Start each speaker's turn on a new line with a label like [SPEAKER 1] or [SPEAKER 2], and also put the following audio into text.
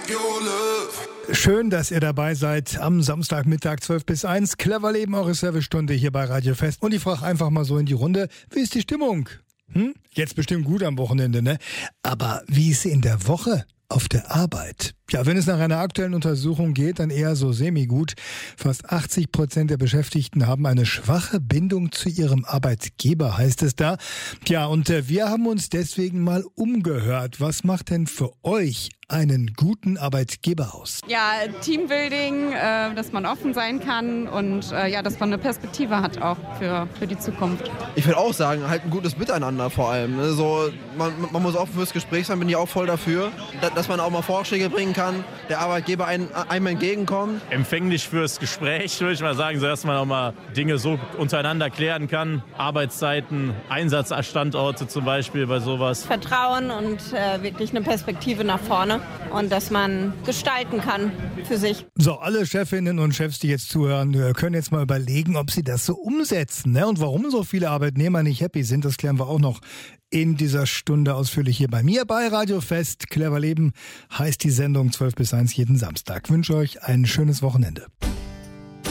[SPEAKER 1] Schön, dass ihr dabei seid am Samstagmittag 12 bis 1. Clever Leben, eure Servicestunde hier bei Radio Fest. Und ich frage einfach mal so in die Runde, wie ist die Stimmung? Jetzt bestimmt gut am Wochenende, ne? Aber wie ist sie in der Woche auf der Arbeit? Ja, wenn es nach einer aktuellen Untersuchung geht, dann eher so semi-gut. Fast 80% der Beschäftigten haben eine schwache Bindung zu ihrem Arbeitgeber, heißt es da. Ja, und wir haben uns deswegen mal umgehört. Was macht denn für euch einen guten Arbeitgeber aus?
[SPEAKER 2] Ja, Teambuilding, dass man offen sein kann und dass man eine Perspektive hat auch für die Zukunft.
[SPEAKER 3] Ich würde auch sagen, halt ein gutes Miteinander vor allem. Ne? So, man muss offen fürs Gespräch sein, bin ich auch voll dafür, dass man auch mal Vorschläge bringen kann, der Arbeitgeber einem entgegenkommt.
[SPEAKER 4] Empfänglich fürs Gespräch, würde ich mal sagen, so dass man auch mal Dinge so untereinander klären kann. Arbeitszeiten, Einsatzstandorte zum Beispiel bei sowas.
[SPEAKER 5] Vertrauen und wirklich eine Perspektive nach vorne und dass man gestalten kann für sich.
[SPEAKER 1] So, alle Chefinnen und Chefs, die jetzt zuhören, können jetzt mal überlegen, ob sie das so umsetzen, ne? Und warum so viele Arbeitnehmer nicht happy sind, das klären wir auch noch in dieser Stunde ausführlich hier bei mir bei Radio Fest. Clever Leben heißt die Sendung 12 bis 1 jeden Samstag. Ich wünsche euch ein schönes Wochenende.